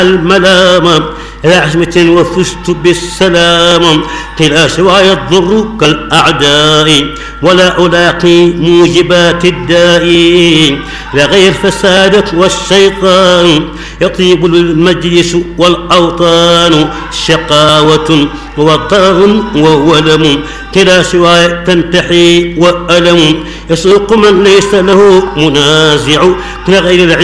الملام إلى عزمة وفزت بالسلام. قيل سواي الضر كالأعداء ولا ألاقي موجبات الداء لغير فسادة والشيطان يطيب المجلس والأوطان شقاوة وضرر وولم كلا سواي تنتحي وألم يسوق من ليس له منازع كلا غير